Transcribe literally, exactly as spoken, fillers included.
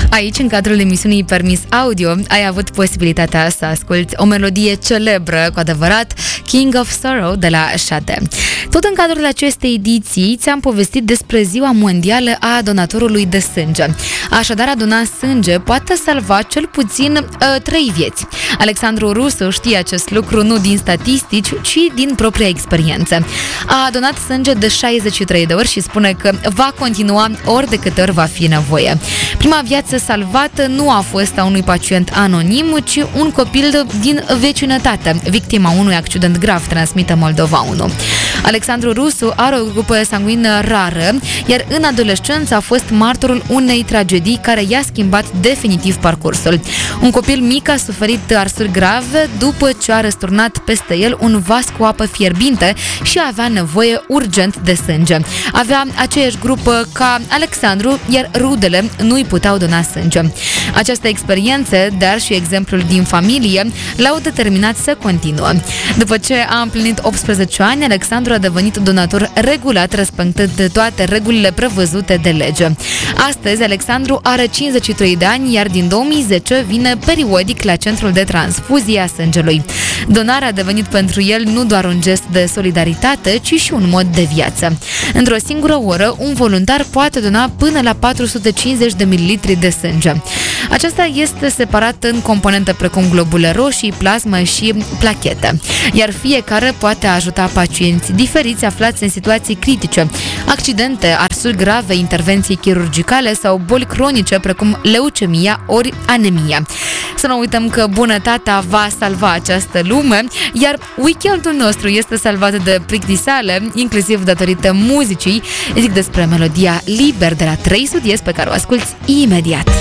Aici, în cadrul emisiunii Permis Audio, ai avut posibilitatea să asculti o melodie celebră, cu adevărat, King of Sorrow de la Sade. Tot în cadrul acestei ediții ți-am povestit despre Ziua Mondială a Donatorului de Sânge. Așadar, a dona sânge poate salva cel puțin uh, trei vieți. Alexandru Rusu știe acest lucru nu din statistici, ci din propria experiență. A donat sânge de șaizeci și trei de ori și spune că va continua ori de câte ori va fi nevoie. Prima viață salvată nu a fost a unui pacient anonim, ci un copil din vecinătate, victima unui accident grav, transmite Moldova unu. Alexandru Rusu are o grupă sanguină rară, iar în adolescență a fost martorul unei tragedii care i-a schimbat definitiv parcursul. Un copil mic a suferit arsuri grave după ce a răsturnat peste el un vas cu apă fierbinte și avea nevoie urgent de sânge. Avea aceeași grupă ca Alexandru, iar rudele nu îi puteau dona sânge. Această experiență, dar și exemplul din familie, l-au determinat să continue. După ce a împlinit optsprezece ani, Alexandru a devenit donator regulat, respectând toate regulile prevăzute de lege. Astăzi, Alexandru are cincizeci și trei de ani, iar din două mii zece vine periodic la centrul de transfuzie a sângelui. Donarea a devenit pentru el nu doar un gest de solidaritate, ci și un mod de viață. Într-o singură oră, un voluntar poate dona până la patru sute cincizeci de mililitri de sânge. Aceasta este separată în componente precum globule roșii, plasmă și plachete, iar fiecare poate ajuta pacienți diferiți aflați în situații critice, accidente, arsuri grave, intervenții chirurgicale sau boli cronice precum leucemia ori anemia. Să nu uităm că bunătatea va salva această lume, iar weekendul nostru este salvat de plictisale, inclusiv datorită muzicii. Zic despre melodia Liber de la trei sud est, pe care o asculți imediat.